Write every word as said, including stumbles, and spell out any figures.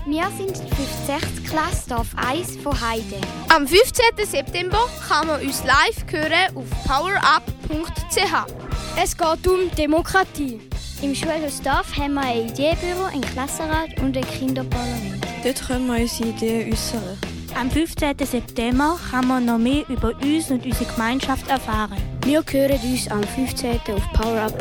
Wir sind die fünfundsechzigste Klasse Dorf eins von Heide. Am fünfzehnten September kann man uns live hören auf powerup punkt c h. Es geht um Demokratie. Im Schulhaus Dorf haben wir ein Ideebüro, einen Klassenrat und ein Kinderparlament. Dort können wir unsere Ideen äußern. Am fünfzehnten September kann man noch mehr über uns und unsere Gemeinschaft erfahren. Wir hören uns am fünfzehnten auf powerup